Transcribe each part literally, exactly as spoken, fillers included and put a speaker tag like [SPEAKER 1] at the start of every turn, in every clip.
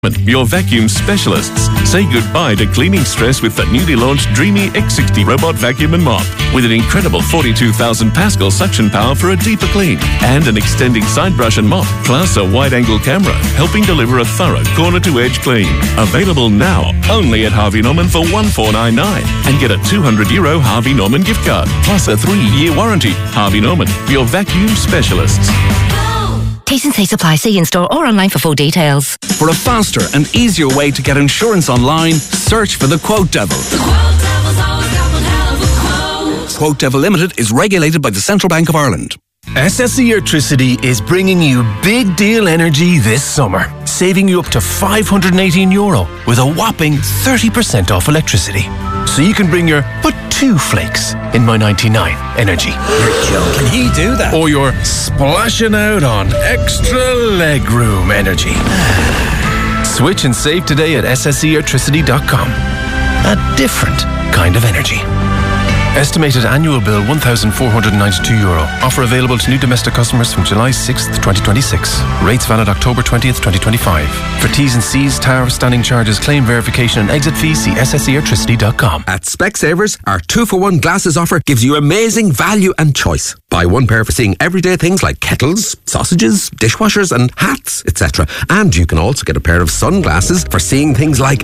[SPEAKER 1] Your vacuum specialists. Say goodbye to cleaning stress with the newly launched Dreamy X sixty Robot Vacuum and Mop with an incredible forty-two thousand Pascal suction power for a deeper clean and an extending side brush and mop, plus a wide-angle camera helping deliver a thorough corner-to-edge clean. Available now only at Harvey Norman for one thousand four hundred ninety-nine and get a two hundred euro Harvey Norman gift card plus a three-year warranty. Harvey Norman, your vacuum specialists.
[SPEAKER 2] T's and C's apply. See in store or online for full details.
[SPEAKER 3] For a faster and easier way to get insurance online, search for the Quote Devil.
[SPEAKER 4] The Quote Devil's always got one hell of a quote.
[SPEAKER 3] Quote Devil Limited is regulated by the Central Bank of Ireland.
[SPEAKER 5] S S E Electricity is bringing you big deal energy this summer, saving you up to five hundred eighteen euro with a whopping thirty percent off electricity. So you can bring your but two flakes in my ninety-nine energy.
[SPEAKER 6] You're joking. He do that?
[SPEAKER 5] Or you're splashing out on extra legroom energy. Switch and save today at s s e electricity dot com. A different kind of energy. Estimated annual bill one thousand four hundred ninety-two euro. Offer available to new domestic customers from July sixth, twenty twenty-six. Rates valid October twentieth, twenty twenty-five. For T's and C's, tariff, standing charges, claim verification and exit fees, see s s e electricity dot com.
[SPEAKER 7] At Specsavers, our two for one glasses offer gives you amazing value and choice. Buy one pair for seeing everyday things like kettles, sausages, dishwashers and hats, et cetera. And you can also get a pair of sunglasses for seeing things like...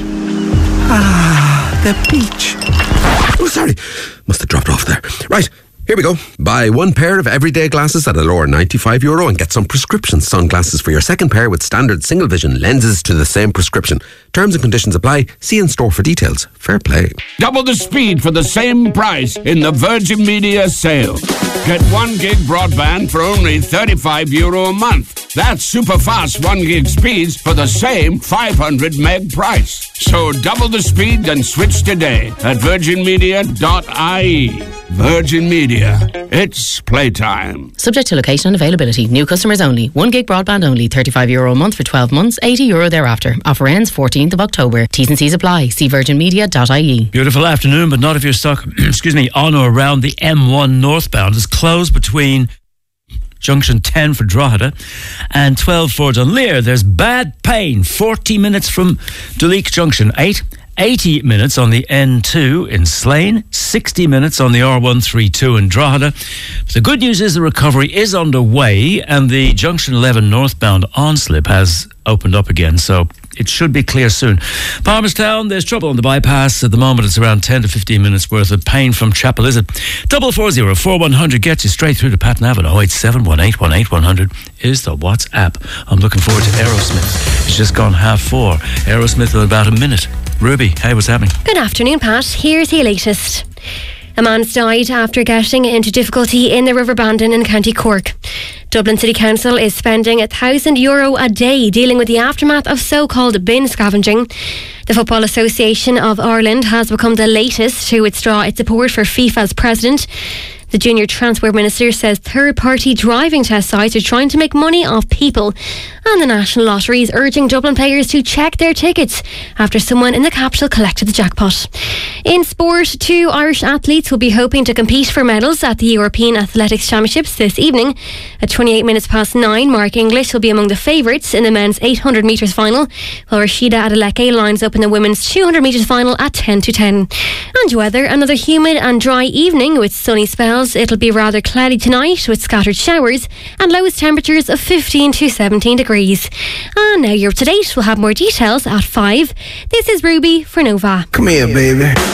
[SPEAKER 7] Ah, the beach. Oh, sorry. Must have dropped off there. Right, here we go. Buy one pair of everyday glasses at a lower ninety-five euro and get some prescription sunglasses for your second pair with standard single vision lenses to the same prescription. Terms and conditions apply. See in store for details. Fair play.
[SPEAKER 8] Double the speed for the same price in the Virgin Media sale. Get one gig broadband for only thirty-five euro a month. That's super fast one gig speeds for the same five hundred meg price. So double the speed and switch today at virgin media dot I E. Virgin Media. It's playtime.
[SPEAKER 2] Subject to location and availability. New customers only. One gig broadband only. thirty-five euro a month for twelve months. eighty euro thereafter. Offer ends fourteenth of October. T's and C's apply. See virgin media dot I E.
[SPEAKER 9] Beautiful afternoon, but not if you're stuck, excuse me, on or around the M one northbound. It's closed between Junction ten for Drogheda and twelve for Dunleer. There's bad pain. forty minutes from Duleek Junction. eight eighty minutes on the N two in Slane, sixty minutes on the R one thirty-two in Drogheda. But the good news is the recovery is underway and the Junction eleven northbound on-slip has opened up again, so it should be clear soon. Palmerstown, there's trouble on the bypass. At the moment, it's around ten to fifteen minutes worth of pain from Chapel, is it? double four zero four one hundred gets you straight through to Patton Avenue. oh eight seven one eight one eight one hundred is the WhatsApp. I'm looking forward to Aerosmith. It's just gone half four. Aerosmith in about a minute. Ruby, hey, what's happening?
[SPEAKER 10] Good afternoon, Pat. Here's the latest. A man's died after getting into difficulty in the River Bandon in County Cork. Dublin City Council is spending one thousand euro a day dealing with the aftermath of so-called bin scavenging. The Football Association of Ireland has become the latest to withdraw its support for FIFA's president. The Junior Transport Minister says third-party driving test sites are trying to make money off people, and the National Lottery is urging Dublin players to check their tickets after someone in the capital collected the jackpot. In sport, two Irish athletes will be hoping to compete for medals at the European Athletics Championships this evening. At twenty-eight minutes past nine, Mark English will be among the favourites in the men's eight hundred metres final, while Rashida Adeleke lines up in the women's two hundred metres final at ten to ten. And weather, another humid and dry evening with sunny spells. It'll be rather cloudy tonight with scattered showers and lowest temperatures of fifteen to seventeen degrees. And now you're up to date. We'll have more details at five. This is Ruby for Nova.
[SPEAKER 6] Come here, baby.